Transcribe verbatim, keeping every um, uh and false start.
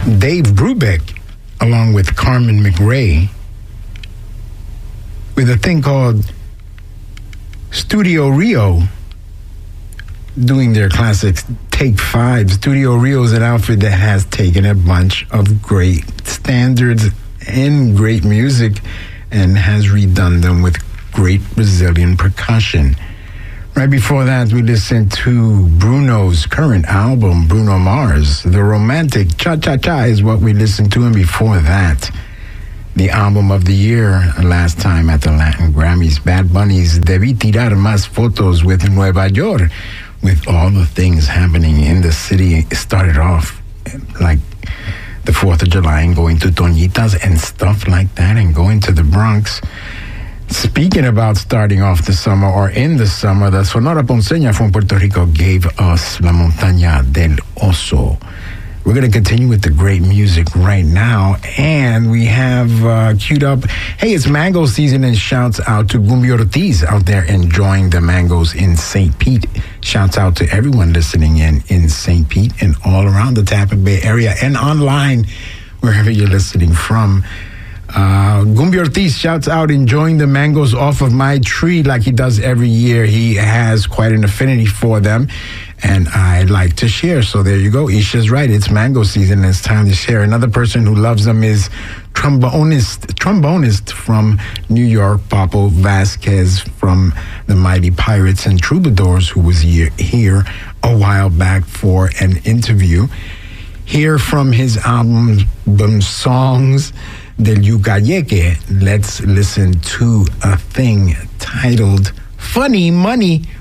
Dave Brubeck, along with Carmen McRae, with a thing called Studio Rio, doing their classics Take Five. Studio Rio is an outfit that has taken a bunch of great standards and great music and has redone them with great Brazilian percussion. Right before that, we listened to Bruno's current album, Bruno Mars. The Romantic Cha Cha Cha is what we listened to, and before that, the album of the year last time at the Latin Grammys, Bad Bunny's Debí Tirar Más Fotos with Nueva York, with all the things happening in the city. It started off like the fourth of July and going to Toñitas and stuff like that and going to the Bronx. Speaking about starting off the summer or in the summer, the Sonora Ponceña from Puerto Rico gave us La Montaña del Oso. We're going to continue with the great music right now, and we have uh, queued up, hey, it's mango season, and shouts out to Gumbi Ortiz out there enjoying the mangoes in Saint Pete. Shouts out to everyone listening in in Saint Pete and all around the Tampa Bay area and online, wherever you're listening from. Uh, Gumbi Ortiz shouts out, enjoying the mangoes off of my tree like he does every year. He has quite an affinity for them, and I like to share. So there you go. Isha's right. It's mango season, and it's time to share. Another person who loves them is trombonist, trombonist from New York, Papo Vasquez from the Mighty Pirates and Troubadours, who was here, here a while back for an interview. Hear from his album, Songs del Yucayeque. Let's listen to a thing titled Funny Money